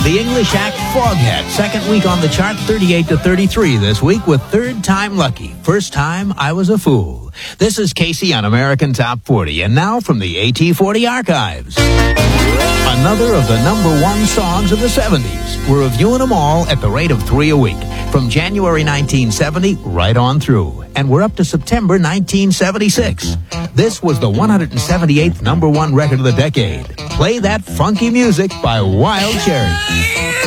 The English act Foghat, second week on the chart, 38 to 33 this week with Third Time Lucky. First time I was a fool. This is Casey on American Top 40, and now from the AT40 archives. Another of the number one songs of the 70s. We're reviewing them all at the rate of 3 a week, from January 1970 right on through. And we're up to September 1976. This was the 178th number one record of the decade. Play That Funky Music by Wild Cherry.